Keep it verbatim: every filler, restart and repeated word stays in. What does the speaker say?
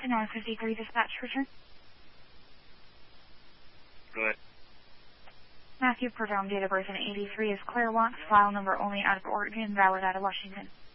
to nine fifty-three dispatch return. Go ahead. Matthew Perdome, date of birth in eighty-three is Claire Watts, file number only out of Oregon, valid out of Washington.